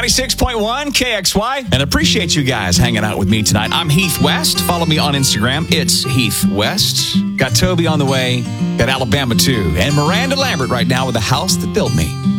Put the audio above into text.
96.1 KXY, and appreciate you guys hanging out with me tonight. I'm Heath West. Follow me on Instagram. It's Heath West. Got Toby on the way. Got Alabama too. And Miranda Lambert right now with The House That Built Me.